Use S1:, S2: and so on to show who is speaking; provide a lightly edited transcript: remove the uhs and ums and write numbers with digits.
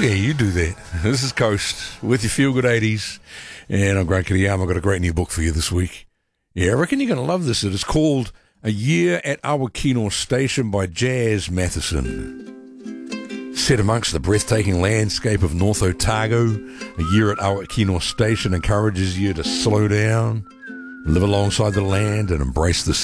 S1: Yeah, you do that. This is Coast with your Feel Good 80s. And I'm Grant Kiriyama. I've got a great new book for you this week. Yeah, I reckon you're going to love this. It is called A Year at Awakino Station by Jazz Matheson. Set amongst the breathtaking landscape of North Otago, A Year at Awakino Station encourages you to slow down, live alongside the land, and embrace the